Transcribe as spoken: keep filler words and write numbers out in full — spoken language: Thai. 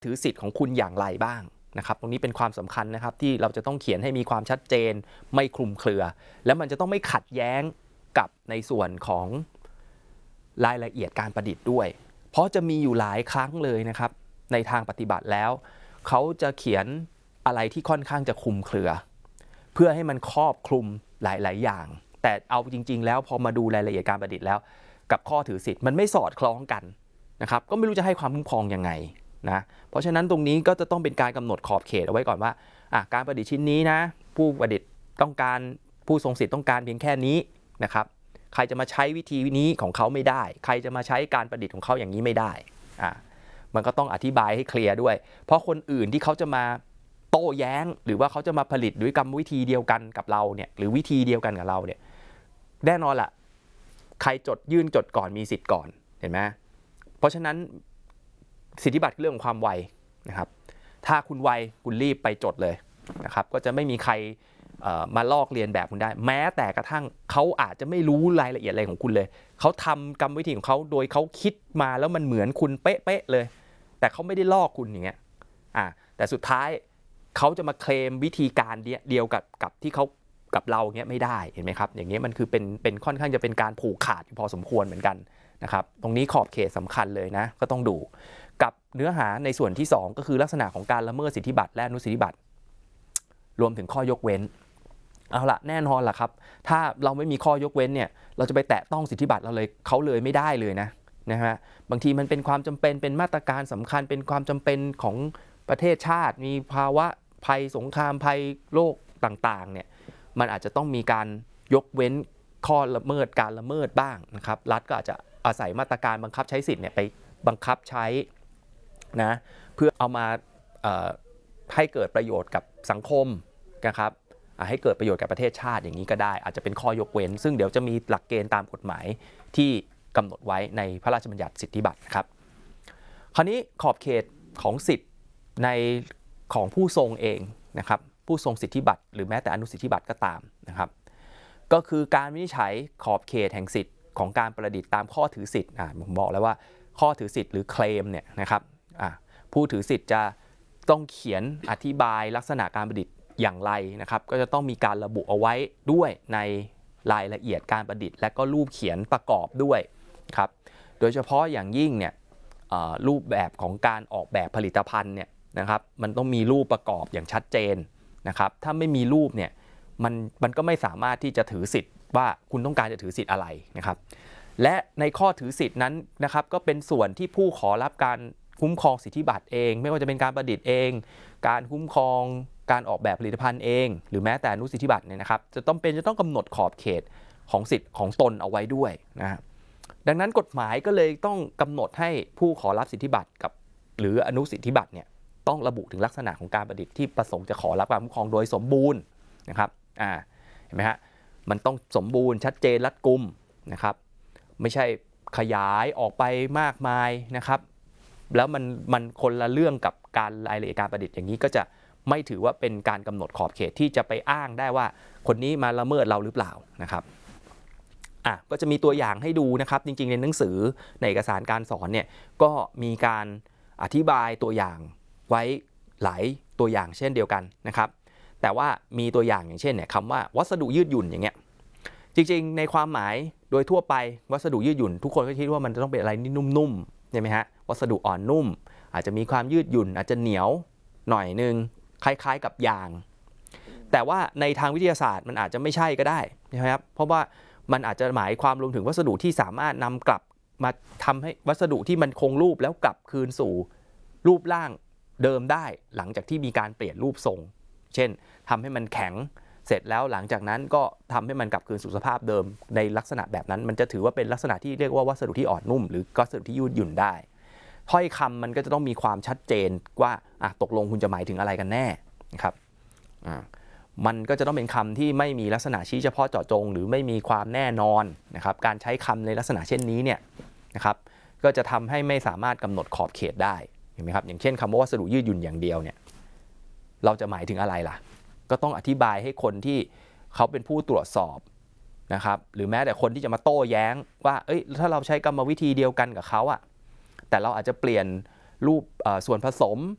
ถือสิทธิ์ของคุณอย่างไรบ้างนะครับตรงนี้เป็นความสำคัญนะครับที่เราจะต้องเขียนให้มีความชัดเจนไม่คลุมเครือแล้วมันจะต้องไม่ขัดแย้งกับในส่วนของรายละเอียดการประดิษฐ์ด้วยเพราะจะมีอยู่หลายครั้งเลยนะครับในทางปฏิบัติแล้วเขาจะเขียนอะไรที่ค่อนข้างจะคลุมเครือเพื่อให้มันครอบคลุมหลายๆอย่างแต่เอาจริงๆแล้วพอมาดูรายละเอียดการประดิษฐ์แล้วกับข้อถือสิทธิ์มันไม่สอดคล้องกันนะครับก็ไม่รู้จะให้ความคุ้มครองยังไงนะเพราะฉะนั้นตรงนี้ก็จะต้องเป็นการกำหนดขอบเขตเอาไว้ก่อนว่าอ่ะการประดิษฐ์ชิ้นนี้นะผู้ประดิษฐ์ต้องการผู้ทรงสิทธิ์ต้องการเพียงแค่นี้นะครับใครจะมาใช้วิธีนี้ของเขาไม่ได้ใครจะมาใช้การประดิษฐ์ของเขาอย่างนี้ไม่ได้อ่ะมันก็ต้องอธิบายให้เคลียร์ด้วยเพราะคนอื่นที่เขาจะมาโต้แย้งหรือว่าเขาจะมาผลิตด้วยกรรมวิธีเดียวกันกับเราเนี่ยหรือวิธีเดียวกันกับเราเนี่ยแน่นอนล่ะใครจดยื่นจดก่อนมีสิทธิ์ก่อนเห็นไหมเพราะฉะนั้นสิทธิบัตรเรื่องของความไวนะครับถ้าคุณไวคุณรีบไปจดเลยนะครับก็จะไม่มีใครมาลอกเลียนแบบคุณได้แม้แต่กระทั่งเขาอาจจะไม่รู้รายละเอียดอะไรของคุณเลยเขาทำกรรมวิธีของเขาโดยเขาคิดมาแล้วมันเหมือนคุณเป๊ะๆเลยแต่เขาไม่ได้ลอกคุณอย่างเงี้ยอ่าแต่สุดท้ายเขาจะมาเคลมวิธีการเดียวกับกับที่เขากับเราเงี้ยไม่ได้เห็นไหมครับอย่างเงี้ยมันคือเป็นเป็นค่อนข้างจะเป็นการผูกขาดอยู่พอสมควรเหมือนกันนะครับตรงนี้ขอบเขตสำคัญเลยนะก็ต้องดูกับเนื้อหาในส่วนที่สองก็คือลักษณะของการละเมิดสิทธิบัตรและอนุสิทธิบัตรรวมถึงข้อยกเว้นเอาละแน่นอนล่ะครับถ้าเราไม่มีข้อยกเว้นเนี่ยเราจะไปแตะต้องสิทธิบัตรเราเลยเขาเลยไม่ได้เลยนะนะฮะบางทีมันเป็นความจำเป็นเป็นมาตรการสำคัญเป็นความจำเป็นของประเทศชาติมีภาวะภัยสงครามภัยโรคต่างๆเนี่ยมันอาจจะต้องมีการยกเว้นข้อละเมิดการละเมิดบ้างนะครับรัฐก็อาจจะอาศัยมาตรการบังคับใช้สิทธิ์เนี่ยไปบังคับใช้นะเพื่อเอามาให้เกิดประโยชน์กับสังคมนะครับให้เกิดประโยชน์กับประเทศชาติอย่างนี้ก็ได้อาจจะเป็นข้อยกเว้นซึ่งเดี๋ยวจะมีหลักเกณฑ์ตามกฎหมายที่กำหนดไว้ในพระราชบัญญัติสิทธิบัตรนะครับคราวนี้ขอบเขตของสิทธิ์ในของผู้ทรงเองนะครับผู้ทรงสิทธิบัตรหรือแม้แต่อนุสิทธิบัตรก็ตามนะครับก็คือการวินิจฉัยขอบเขตแห่งสิทธิ์ของการประดิษฐ์ตามข้อถือสิทธิ์อ่าผมบอกแล้วว่าข้อถือสิทธิ์หรือเคลมเนี่ยนะครับอ่าผู้ถือสิทธิ์จะต้องเขียนอธิบายลักษณะการประดิษฐ์อย่างไรนะครับก็จะต้องมีการระบุเอาไว้ด้วยในรายละเอียดการประดิษฐ์และก็รูปเขียนประกอบด้วยครับโดยเฉพาะอย่างยิ่งเนี่ยรูปแบบของการออกแบบผลิตภัณฑ์เนี่ยนะครับมันต้องมีรูปประกอบอย่างชัดเจนนะครับถ้าไม่มีรูปเนี่ยมันมันก็ไม่สามารถที่จะถือสิทธิ์ว่าคุณต้องการจะถือสิทธิ์อะไรนะครับและในข้อถือสิทธิ์นั้นนะครับก็เป็นส่วนที่ผู้ขอรับการคุ้มครองสิทธิบัตรเองไม่ว่าจะเป็นการประดิษฐ์เองการคุ้มครองการออกแบบผลิตภัณฑ์เองหรือแม้แต่อนุสิทธิบัตรเนี่ยนะครับจะต้องเป็นจะต้องกำหนดขอบเขตของสิทธิ์ของตนเอาไว้ด้วยนะดังนั้นกฎหมายก็เลยต้องกำหนดให้ผู้ขอรับสิทธิบัตรกับหรืออนุสิทธิบัตรเนี่ยต้องระบุถึงลักษณะของการประดิษฐ์ที่ประสงค์จะขอรับการคุ้มครองโดยสมบูรณ์นะครับอ่าเห็นไหมฮะมันต้องสมบูรณ์ชัดเจนรัดกุมนะครับไม่ใช่ขยายออกไปมากมายนะครับแล้วมันมันคนละเรื่องกับการรายละเอียดการประดิษฐ์อย่างนี้ก็จะไม่ถือว่าเป็นการกำหนดขอบเขตที่จะไปอ้างได้ว่าคนนี้มาละเมิดเราหรือเปล่านะครับอ่ะก็จะมีตัวอย่างให้ดูนะครับจริงๆในหนังสือในเอกสารการสอนเนี่ยก็มีการอธิบายตัวอย่างไว้หลายตัวอย่างเช่นเดียวกันนะครับแต่ว่ามีตัวอย่างอย่างเช่นเนี่ยคำว่าวัสดุยืดหยุ่นอย่างเงี้ยจริงๆในความหมายโดยทั่วไปวัสดุยืดหยุ่นทุกคนก็คิดว่ามันจะต้องเป็นอะไรที่นุ่มๆใช่ไหมฮะวัสดุอ่อนนุ่มอาจจะมีความยืดหยุ่นอาจจะเหนียวหน่อยนึงคล้ายๆกับยางแต่ว่าในทางวิทยาศาสตร์มันอาจจะไม่ใช่ก็ได้ใช่ไหมครับเพราะว่ามันอาจจะหมายความรวมถึงวัสดุที่สามารถนำกลับมาทำให้วัสดุที่มันคงรูปแล้วกลับคืนสู่รูปร่างเดิมได้หลังจากที่มีการเปลี่ยนรูปทรงเช่นทำให้มันแข็งเสร็จแล้วหลังจากนั้นก็ทำให้มันกลับคืนสู่สภาพเดิมในลักษณะแบบนั้นมันจะถือว่าเป็นลักษณะที่เรียกว่าวัสดุที่อ่อนนุ่มหรือวัสดุที่ยืดหยุ่นได้ถ้อยคำมันก็จะต้องมีความชัดเจนว่าอ่ะตกลงคุณจะหมายถึงอะไรกันแน่นะครับอ่ามันก็จะต้องเป็นคำที่ไม่มีลักษณะชี้เฉพาะเจาะจงหรือไม่มีความแน่นอนนะครับการใช้คำในลักษณะเช่นนี้เนี่ยนะครับก็จะทำให้ไม่สามารถกำหนดขอบเขตได้เห็นไหมครับอย่างเช่นคำว่าวัสดุยืดหยุ่นอย่างเดียวเนี่ยเราจะหมายถึงอะไรล่ะก็ต้องอธิบายให้คนที่เขาเป็นผู้ตรวจสอบนะครับหรือแม้แต่คนที่จะมาโต้แย้งว่าเอ้ยถ้าเราใช้กรรมวิธีเดียวกันกับเขาอะแต่เราอาจจะเปลี่ยนรูปส่วนผสม